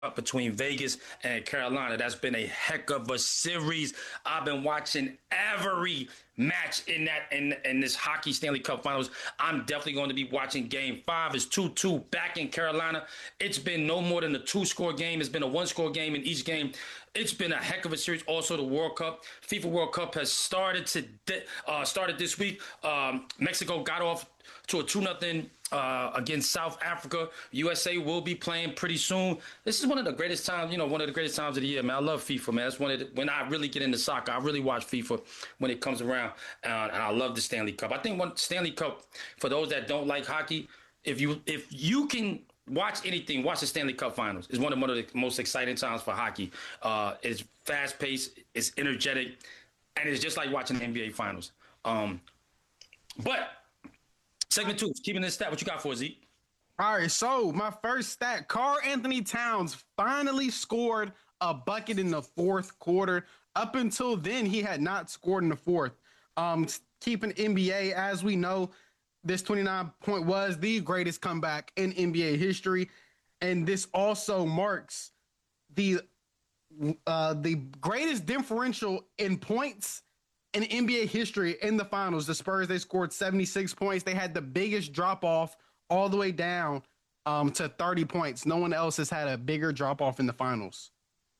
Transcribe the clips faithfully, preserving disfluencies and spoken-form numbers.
between Vegas and Carolina. That's been a heck of a series. I've been watching every match in that in in this hockey Stanley Cup Finals. I'm definitely going to be watching Game Five. It's two two back in Carolina. It's been no more than a two score game. It's been a one score game in each game. It's been a heck of a series. Also, the World Cup, FIFA World Cup has started to uh, started this week. Um, Mexico got off to a two nothing uh, against South Africa. U S A will be playing pretty soon. This is one of the greatest times, you know, one of the greatest times of the year, man. I love FIFA, man. That's one of the, when I really get into soccer. I really watch FIFA when it comes around, uh, and I love the Stanley Cup. I think one Stanley Cup, for those that don't like hockey, if you if you can watch anything, watch the Stanley Cup Finals. It's one of one of the most exciting times for hockey. Uh, it's fast paced, it's energetic, and it's just like watching the N B A Finals. Um, but Segment two, keeping this stat. What you got for Zeke? All right, so my first stat, Karl-Anthony Towns finally scored a bucket in the fourth quarter. Up until then, he had not scored in the fourth. Um, keeping N B A, as we know, this twenty-nine point was the greatest comeback in N B A history. And this also marks the uh, the greatest differential in points in N B A history in the finals. The Spurs, they scored seventy-six points. They had the biggest drop off all the way down um, to thirty points. No one else has had a bigger drop off in the finals.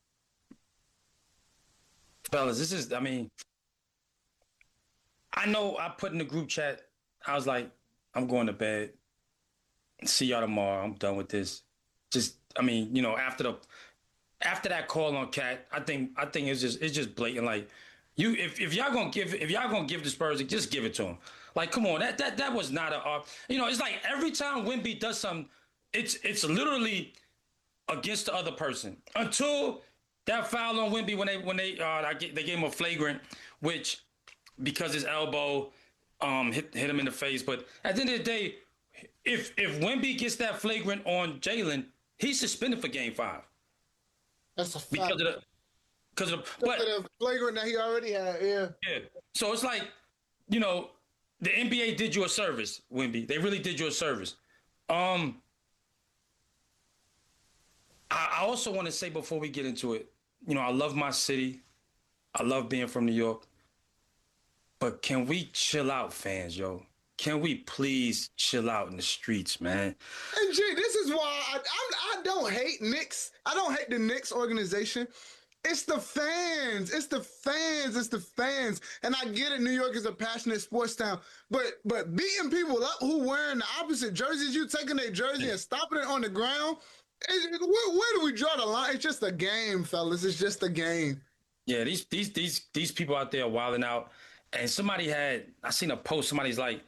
Fellas, this is, I mean, I know I put in the group chat, I was like, I'm going to bed. See y'all tomorrow. I'm done with this. Just, I mean, you know, after the, after that call on Cat, I think, I think it's just, it's just blatant. Like, You if, if y'all gonna give if y'all gonna give the Spurs, just give it to them. Like, come on, that that that was not a uh, you know. It's like every time Wemby does something, it's it's literally against the other person until that foul on Wemby when they when they uh they gave him a flagrant, which because his elbow um hit hit him in the face. But at the end of the day, if if Wemby gets that flagrant on Jalen, he's suspended for Game Five. That's a fact. Because of the Because of the, but the flagrant that he already had, yeah. Yeah. So it's like, you know, the N B A did you a service, Wemby. They really did you a service. Um, I, I also want to say before we get into it, you know, I love my city. I love being from New York. But can we chill out, fans, yo? Can we please chill out in the streets, man? And G, this is why I, I I don't hate Knicks. I don't hate the Knicks organization. It's the fans. It's the fans. It's the fans. And I get it. New York is a passionate sports town, but but beating people up who wearing the opposite jerseys, you taking their jersey and stopping it on the ground. It, where, where do we draw the line? It's just a game, fellas. It's just a game. Yeah, these these these these people out there wilding out. And somebody had I seen a post. Somebody's like,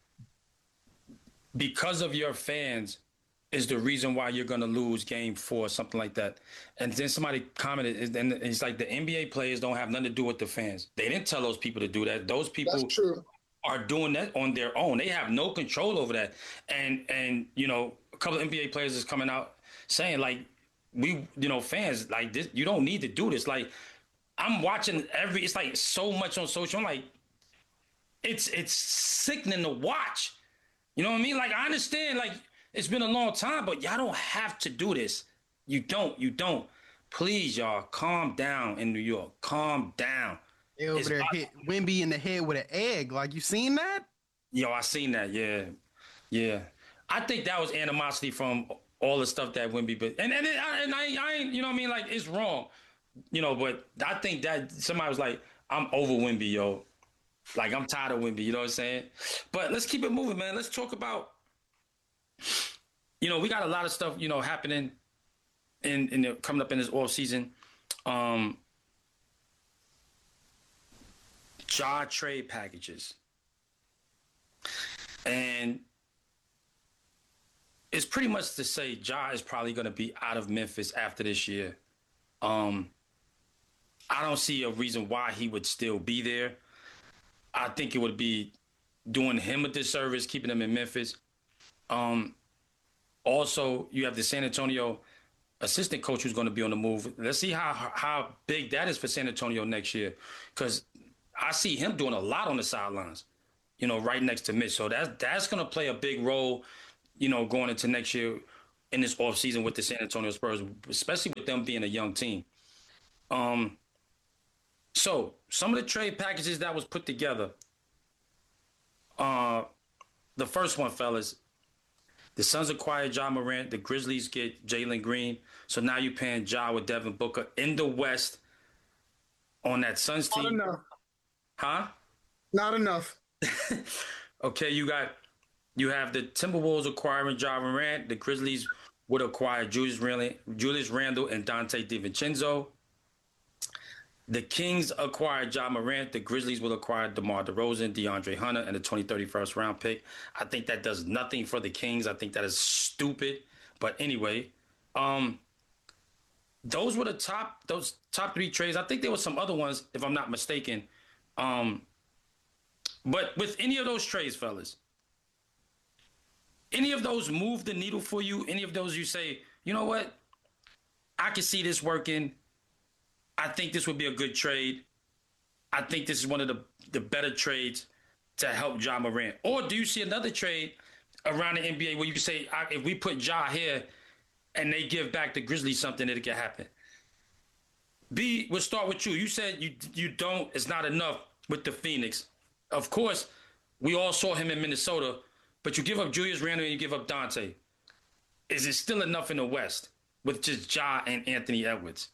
because of your fans is the reason why you're going to lose game four, something like that. And then somebody commented, and it's like the N B A players don't have nothing to do with the fans. They didn't tell those people to do that. Those people That's true. are doing that on their own. They have no control over that. And, and you know, a couple of N B A players is coming out saying, like, we, you know, fans, like, this, you don't need to do this. Like, I'm watching every, it's like so much on social. I'm like, it's, it's sickening to watch. You know what I mean? Like, I understand, like, it's been a long time, but y'all don't have to do this. You don't. You don't. Please, y'all, calm down in New York. Calm down. They over It's there not- hit Wemby in the head with an egg. Like, you seen that? Yo, I seen that. Yeah, yeah. I think that was animosity from all the stuff that Wemby, but and and, it, I, and I, I ain't, you know what I mean? Like, it's wrong, you know. But I think that somebody was like, I'm over Wemby, yo. Like, I'm tired of Wemby. You know what I'm saying? But let's keep it moving, man. Let's talk about. You know, we got a lot of stuff, you know, happening in in the, coming up in this off season. Um, Ja trade packages, and it's pretty much to say Ja is probably going to be out of Memphis after this year. Um, I don't see a reason why he would still be there. I think it would be doing him a disservice, keeping him in Memphis. Um, also, you have the San Antonio assistant coach who's going to be on the move. Let's see how how big that is for San Antonio next year, because I see him doing a lot on the sidelines, you know, right next to Mitch. So that's that's going to play a big role, you know, going into next year. in this offseason with the San Antonio Spurs, especially with them being a young team. Um, so some of the trade packages that was put together. Uh, the first one, fellas, the Suns acquired Ja Morant. The Grizzlies get Jalen Green. So now you're paying Ja with Devin Booker in the West on that Suns team. Not enough. Huh? Not enough. Okay, you got you have the Timberwolves acquiring Ja Morant. The Grizzlies would acquire Julius Randle, Julius Randle and Dante DiVincenzo. The Kings acquired Ja Morant. The Grizzlies will acquire DeMar DeRozan, DeAndre Hunter, and a twenty thirty-first round pick. I think that does nothing for the Kings. I think that is stupid. But anyway, um, those were the top those top three trades. I think there were some other ones, if I'm not mistaken. Um, but with any of those trades, fellas, any of those move the needle for you? Any of those you say, you know what? I can see this working. I think this would be a good trade. I think this is one of the, the better trades to help Ja Morant. Or do you see another trade around the N B A where you say, if we put Ja here and they give back the Grizzlies something, it can happen? B, we'll start with you. You said you you don't, it's not enough with the Phoenix. Of course, we all saw him in Minnesota, but you give up Julius Randle and you give up Dante. Is it still enough in the West with just Ja and Anthony Edwards?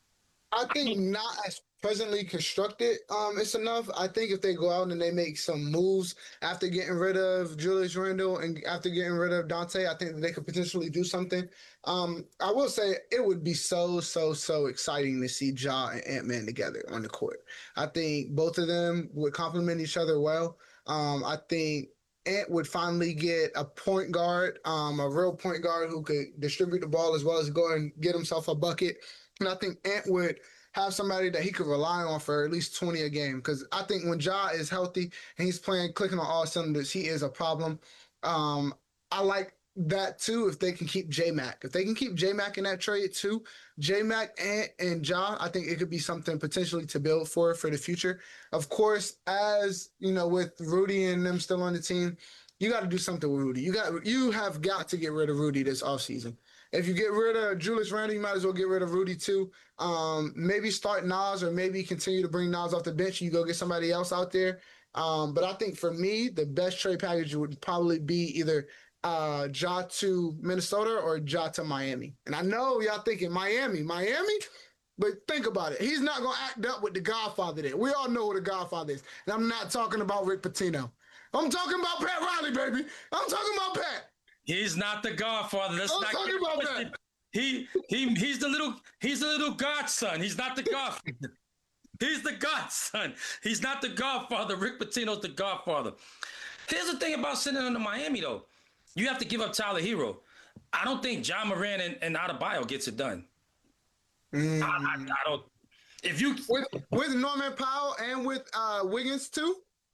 I think not as presently constructed, um, it's enough. I think if they go out and they make some moves after getting rid of Julius Randle and after getting rid of Dante, I think that they could potentially do something. Um, I will say it would be so, so, so exciting to see Ja and Ant-Man together on the court. I think both of them would complement each other well. Um, I think Ant would finally get a point guard, um, a real point guard who could distribute the ball as well as go and get himself a bucket. And I think Ant would have somebody that he could rely on for at least twenty a game. Because I think when Ja is healthy and he's playing, clicking on all cylinders, he is a problem. Um, I like that too if they can keep J-Mac. If they can keep J-Mac in that trade too, J-Mac, Ant, and Ja, I think it could be something potentially to build for for the future. Of course, as you know, with Rudy and them still on the team, you got to do something with Rudy. You got you have got to get rid of Rudy this offseason. If you get rid of Julius Randle, you might as well get rid of Rudy too. Um, maybe start Nas or maybe continue to bring Nas off the bench. You go get somebody else out there. Um, but I think for me, the best trade package would probably be either uh, Ja to Minnesota or Ja to Miami. And I know y'all thinking Miami, Miami, but think about it. He's not going to act up with the Godfather there. We all know who the Godfather is. And I'm not talking about Rick Pitino. I'm talking about Pat Riley, baby. I'm talking about Pat. He's not the Godfather. Let's I'm not talking get about twisted. that. He he he's the little he's the little godson. He's not the Godfather. He's the godson. He's not the Godfather. Rick Pitino's the Godfather. Here's the thing about sending him to Miami though. You have to give up Tyler Hero. I don't think Ja Morant and, and Adebayo gets it done. Mm. I, I, I don't. If you with with Norman Powell and with uh, Wiggins too.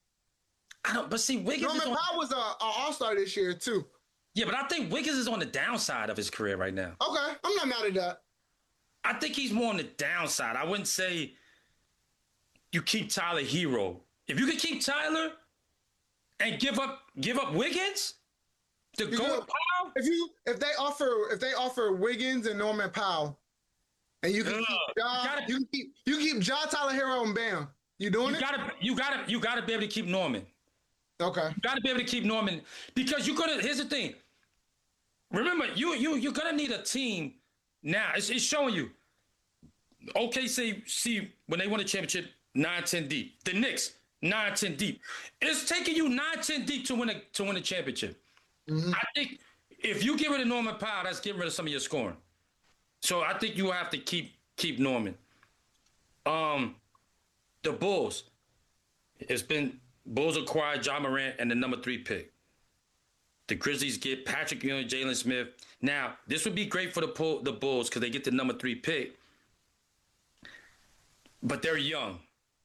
I don't. But see, Wiggins. Norman is on, Powell was a, a All Star this year too. Yeah, but I think Wiggins is on the downside of his career right now. Okay, I'm not mad at that. I think he's more on the downside. I wouldn't say you keep Tyler Hero. If you could keep Tyler and give up give up Wiggins to Because go with Powell. If you if they offer if they offer Wiggins and Norman Powell, and you can Ugh, keep Ja, you, gotta, you can keep you keep Ja, Tyler Hero, and Bam. You doing you it? Gotta, you gotta you gotta be able to keep Norman. Okay. You gotta be able to keep Norman because you're gonna. Here's the thing. Remember, you you you're gonna need a team now. It's, it's showing you. O K C, see when they won a championship, nine ten deep. The Knicks, nine ten deep. It's taking you nine ten deep to win a to win a championship. Mm-hmm. I think if you get rid of Norman Powell, that's getting rid of some of your scoring. So I think you have to keep keep Norman. Um, the Bulls. It's been Bulls acquired Ja Morant and the number three pick. The Grizzlies get Patrick Ewing, Jalen Smith. Now, this would be great for the the Bulls because they get the number three pick. But they're young.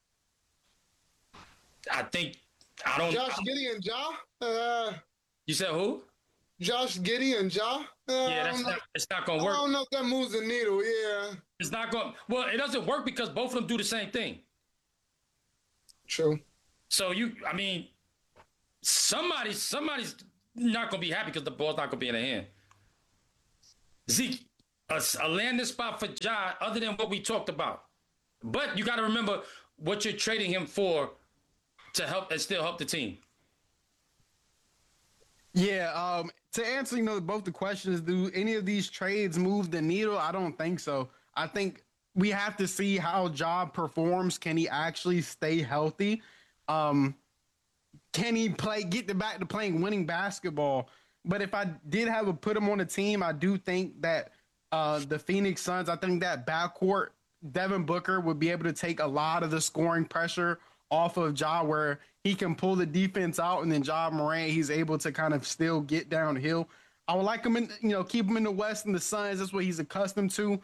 I think I don't. Josh Giddey and Ja. Uh, you said who? Josh Giddey and Ja. Uh, yeah, that's not. It's not gonna work. I don't know if that moves the needle. Yeah. It's not going. Well, it doesn't work because both of them do the same thing. True. So you, I mean, somebody, somebody's not gonna be happy because the ball's not gonna be in their hand. Zeke, a, a landing spot for Ja, other than what we talked about. But you got to remember what you're trading him for to help and still help the team. Yeah, um, to answer, you know, both the questions, do any of these trades move the needle? I don't think so. I think we have to see how Ja performs. Can he actually stay healthy? Um, can he play, get the back to playing winning basketball? But if I did have to put him on a team, I do think that uh, the Phoenix Suns, I think that backcourt, Devin Booker would be able to take a lot of the scoring pressure off of Ja, where he can pull the defense out, and then Ja Morant, he's able to kind of still get downhill. I would like him in, you know, keep him in the West and the Suns. That's what he's accustomed to.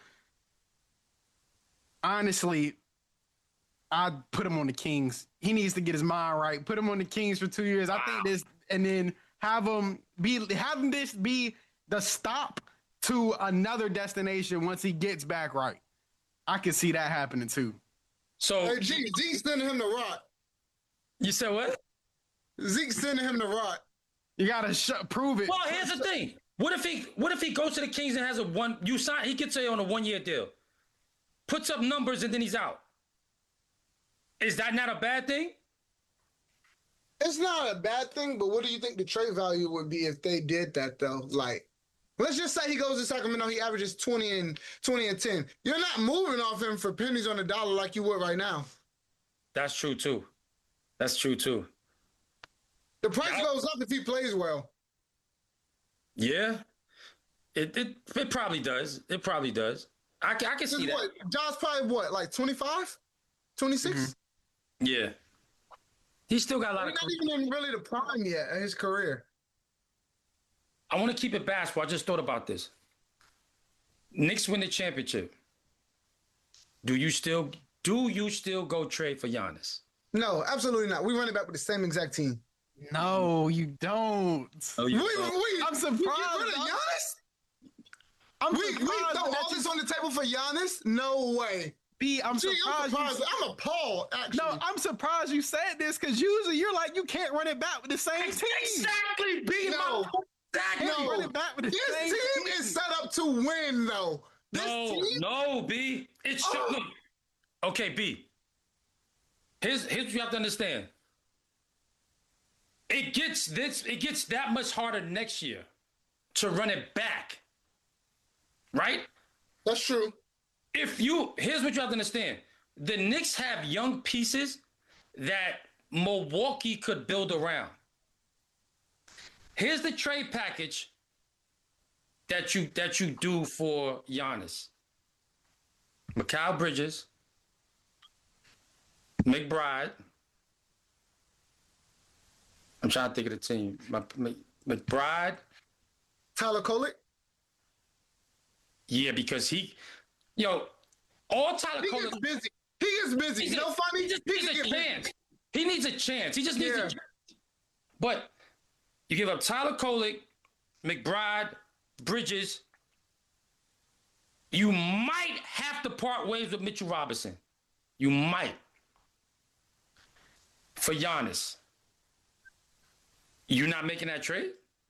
Honestly, I'd put him on the Kings. He needs to get his mind right. Put him on the Kings for two years. I think this, and then have him be, have him this be the stop to another destination once he gets back right. I can see that happening too. So Hey, G, Zeke's sending him to rot. you said what? Zeke's sending him to rot. You gotta sh- prove it. Well, here's the thing. What if he what if he goes to the Kings and has a one you sign he could say on a one year deal, puts up numbers and then he's out. Is that not a bad thing? It's not a bad thing, but what do you think the trade value would be if they did that though? Like, let's just say he goes to Sacramento, he averages twenty and twenty and ten. You're not moving off him for pennies on the dollar like you would right now. That's true too. That's true too. The price goes up if he plays well. Yeah. It it it probably does. It probably does. I, ca- I can see that. What, Josh probably what, like twenty-five? twenty-six? Mm-hmm. Yeah. He's still got a lot He's of. not even in really the prime yet in his career. I want to keep it basketball. I just thought about this. Knicks win the championship. Do you still do you still go trade for Giannis? No, absolutely not. We run it back with the same exact team. No, you don't. Oh, We, you we, we, I'm surprised. We get rid of I'm- Giannis? I'm We, we surprised throw that all you- this on the table for Giannis? No way. B, I'm Gee, I'm surprised. you- surprised. I'm appalled, actually. No, I'm surprised you said this because usually you're like, you can't run it back with the same team. Exactly, B. No. Exactly. Can't No. run it back with the This same team is set up to win, though. This No, team, no, B. It should Oh. look. Okay, B. Here's here's what you have to understand. It gets this. It gets that much harder next year to run it back. Right? that's true. If you here's what you have to understand. The Knicks have young pieces that Milwaukee could build around. Here's the trade package that you that you do for Giannis. Mikal Bridges, McBride. I'm trying to think of the team. My, Mc- McBride. Tyler Kolek? Yeah, because he, yo, all Tyler He Cole. gets busy. He gets busy. He's You know, a- funny? He just He needs can a get chance. busy. He needs a chance. He just needs Yeah. a chance. But you give up Tyler Kolek, McBride, Bridges. You might have to part ways with Mitchell Robinson. You might. For Giannis. You're not making that trade?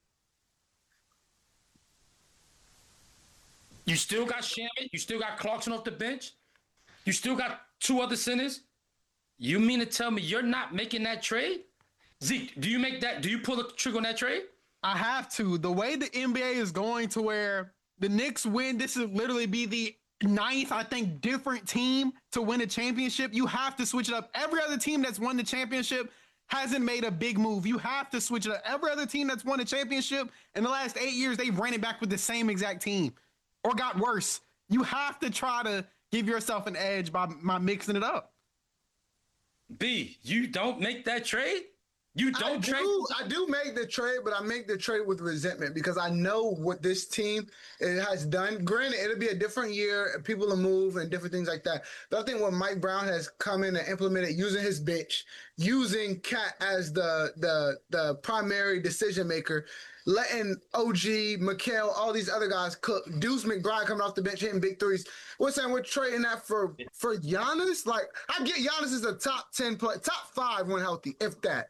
You still got Shaman. You still got Clarkson off the bench. You still got two other centers. You mean to tell me you're not making that trade? Zeke, do you make that? Do you pull the trigger on that trade? I have to. The way the N B A is going to where the Knicks win, this would literally be the ninth, I think, different team to win a championship. You have to switch it up. Every other team that's won the championship hasn't made a big move. You have to switch it up. Every other team that's won a championship in the last eight years, they've ran it back with the same exact team or got worse. You have to try to give yourself an edge by, by mixing it up. B, you don't make that trade? You I don't trade? do, I do make the trade, but I make the trade with resentment because I know what this team it has done. Granted, it'll be a different year, people will move and different things like that. But I think what Mike Brown has come in and implemented using his bench, using Cat as the the the primary decision maker, letting O G, Mikal, all these other guys cook. Deuce McBride coming off the bench hitting big threes. We're saying we're trading that for for Giannis. Like I get Giannis is a top ten play, top five when healthy, if that.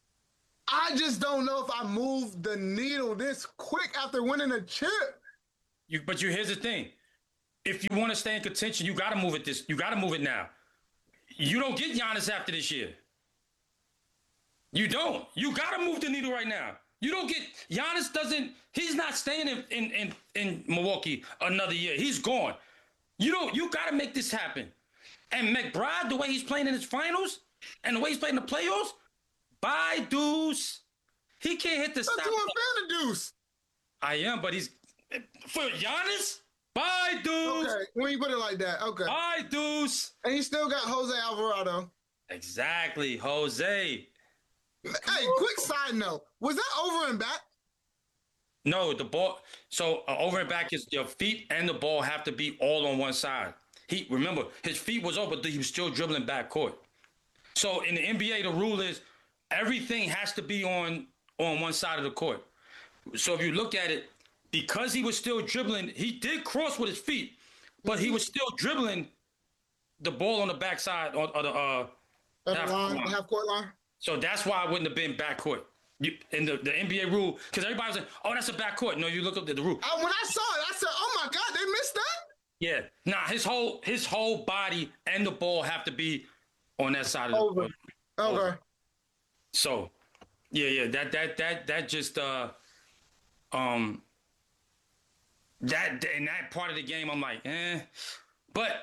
I just don't know if I move the needle this quick after winning a chip. You, but you here's the thing: if you want to stay in contention, you got to move it. This you got to move it now. You don't get Giannis after this year. You don't. You got to move the needle right now. You don't get Giannis. Doesn't he's not staying in in in, in Milwaukee another year. He's gone. You don't. You got to make this happen. And McBride, the way he's playing in his finals and the way he's playing in the playoffs, bye deuce. He can't hit the stop. I'm a fan of Deuce. I am, but he's for Giannis. Bye deuce. Okay, when you put it like that, okay. Bye deuce. And he still got Jose Alvarado. Exactly, Jose. Hey, quick side note: was that over and back? No, the ball. So uh, over and back is your feet and the ball have to be all on one side. He remember his feet was over, but he was still dribbling back court. So in the N B A, the rule is everything has to be on on one side of the court. So if you look at it, because he was still dribbling, he did cross with his feet, but he was still dribbling the ball on the backside or, or the uh, half, line, line. half court line. So that's why it wouldn't have been backcourt. You, in the, the N B A rule, because everybody was like, oh, that's a backcourt. No, you look up at the rule. Uh, when I saw it, I said, oh, my God, they missed that? Yeah. Nah, his whole his whole body and the ball have to be on that side of the Over. court. Okay. So, yeah, yeah, that that that that just uh um that in that part of the game, I'm like, eh. But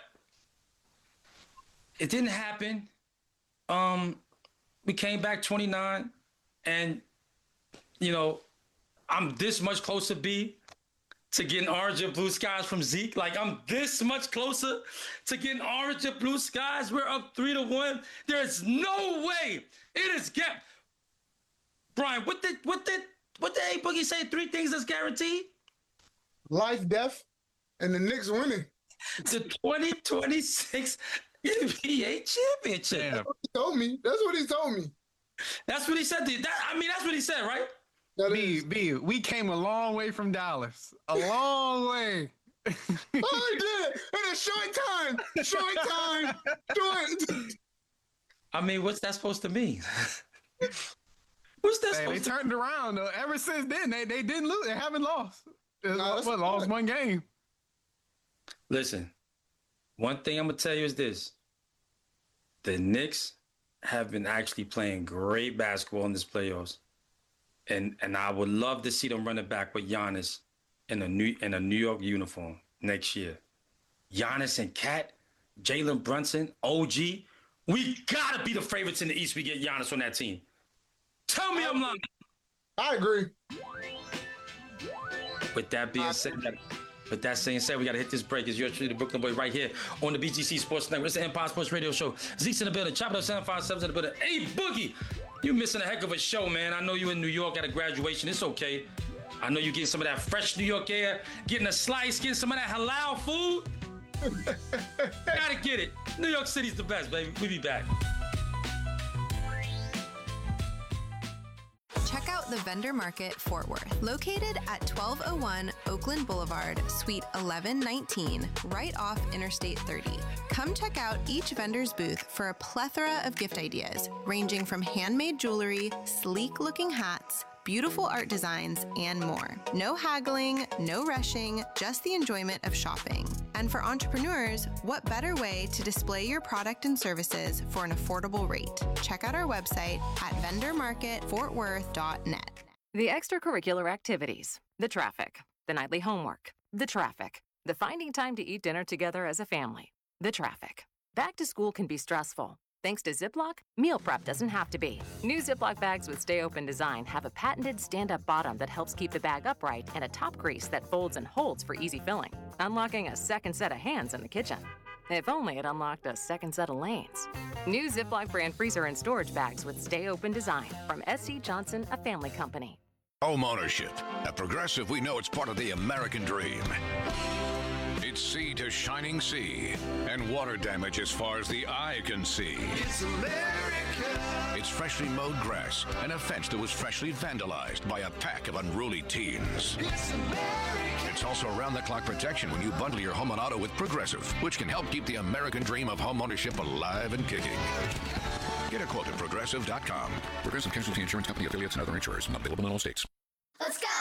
it didn't happen. Um, we came back twenty-nine, and you know, I'm this much closer, B, to getting orange and blue skies from Zeke. Like, I'm this much closer to getting orange and blue skies. We're up three to one. There's no way it is get. Brian, what did what did what did A Boogie say? Three things that's guaranteed. Life, death, and the Knicks winning. The twenty twenty-six N B A championship. Damn. That's what he told me. That's what he told me. That's what he said. That, I mean, that's what he said, right? That B, is. B, we came a long way from Dallas. A long way. Oh, he did. In a short time. Short time. Short. I mean, what's that supposed to mean? What's that Hey, they supposed to turned around though. Ever since then, they, they didn't lose. They haven't lost. They No, that's what, lost right. one game. Listen, one thing I'm going to tell you is this. The Knicks have been actually playing great basketball in this playoffs. And and I would love to see them running back with Giannis in a New in a New York uniform next year. Giannis and Cat, Jalen Brunson, O G. We got to be the favorites in the East. We get Giannis on that team. Tell me I'm lying. I agree. With that being said, with that saying said, we got to hit this break. It's your truly the Brooklyn Boy right here on the B G C Sports Network. It's the Empire Sports Radio Show. Zeke's in the building. Chop it up seven five seven in the building. Hey, Boogie, you missing a heck of a show, man. I know you in New York at a graduation. It's okay. I know you getting some of that fresh New York air, getting a slice, getting some of that halal food. Gotta get it. New York City's the best, baby. We'll be back. Check out the Vendor Market Fort Worth, located at twelve oh one Oakland Boulevard, Suite eleven nineteen, right off Interstate thirty. Come check out each vendor's booth for a plethora of gift ideas, ranging from handmade jewelry, sleek-looking hats, beautiful art designs, and more. No haggling, no rushing, just the enjoyment of shopping. And for entrepreneurs, what better way to display your product and services for an affordable rate? Check out our website at vendor market fort worth dot net. The extracurricular activities, the traffic, the nightly homework, the traffic, the finding time to eat dinner together as a family, the traffic. Back to school can be stressful. Thanks to Ziploc, meal prep doesn't have to be. New Ziploc bags with Stay Open design have a patented stand-up bottom that helps keep the bag upright and a top crease that folds and holds for easy filling, unlocking a second set of hands in the kitchen. If only it unlocked a second set of lanes. New Ziploc brand freezer and storage bags with Stay Open design from S C Johnson, a family company. Home ownership. At Progressive, we know it's part of the American dream. It's sea to shining sea, and water damage as far as the eye can see. It's America. It's freshly mowed grass and a fence that was freshly vandalized by a pack of unruly teens. It's America. It's also round-the-clock protection when you bundle your home and auto with Progressive, which can help keep the American dream of home ownership alive and kicking. Get a quote at progressive dot com. Progressive Casualty Insurance Company affiliates and other insurers not available in all states. Let's go!